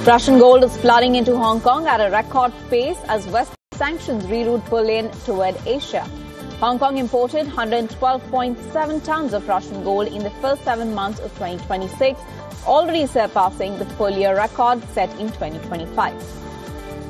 Russian gold is flooding into Hong Kong at a record pace as West sanctions reroute bullion toward Asia. Hong Kong imported 112.7 tons of Russian gold in the first 7 months of 2026, already surpassing the full year record set in 2025.